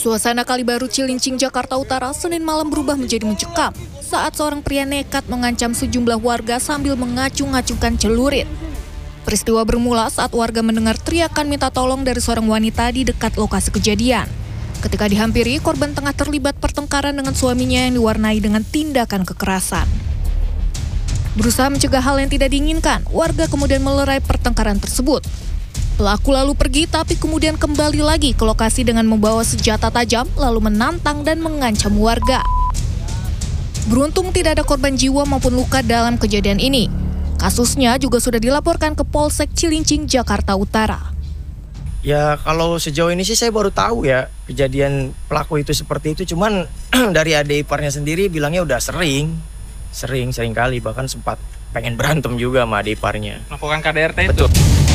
Suasana Kalibaru Cilincing, Jakarta Utara, Senin malam berubah menjadi mencekam saat seorang pria nekat mengancam sejumlah warga sambil mengacung-acungkan celurit. Peristiwa bermula saat warga mendengar teriakan minta tolong dari seorang wanita di dekat lokasi kejadian. Ketika dihampiri, korban tengah terlibat pertengkaran dengan suaminya yang diwarnai dengan tindakan kekerasan. Berusaha mencegah hal yang tidak diinginkan, warga kemudian melerai pertengkaran tersebut. Pelaku lalu pergi tapi kemudian kembali lagi ke lokasi dengan membawa senjata tajam lalu menantang dan mengancam warga. Beruntung tidak ada korban jiwa maupun luka dalam kejadian ini. Kasusnya juga sudah dilaporkan ke Polsek Cilincing, Jakarta Utara. Ya kalau sejauh ini sih saya baru tahu ya kejadian pelaku itu seperti itu. Cuman dari adik iparnya sendiri bilangnya udah sering kali, bahkan sempat pengen berantem juga sama adik iparnya. Melakukan KDRT itu? Betul.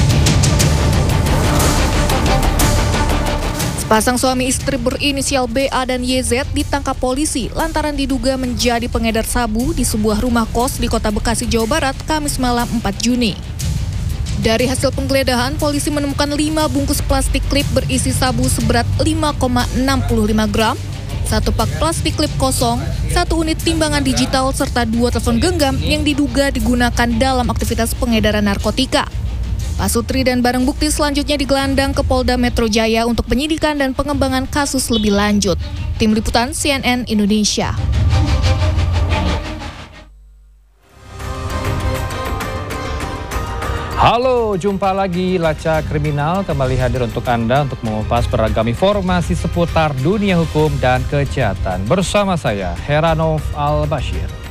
Sepasang suami istri berinisial BA dan YZ ditangkap polisi lantaran diduga menjadi pengedar sabu di sebuah rumah kos di Kota Bekasi, Jawa Barat, Kamis malam 4 Juni. Dari hasil penggeledahan, polisi menemukan 5 bungkus plastik klip berisi sabu seberat 5,65 gram, 1 pak plastik klip kosong, 1 unit timbangan digital, serta 2 telepon genggam yang diduga digunakan dalam aktivitas pengedaran narkotika. Pasutri dan barang bukti selanjutnya digelandang ke Polda Metro Jaya untuk penyidikan dan pengembangan kasus lebih lanjut. Tim Liputan CNN Indonesia. Halo, jumpa lagi Lacak Kriminal kembali hadir untuk Anda untuk mengupas beragam informasi seputar dunia hukum dan kejahatan. Bersama saya, Heranov Al-Bashir.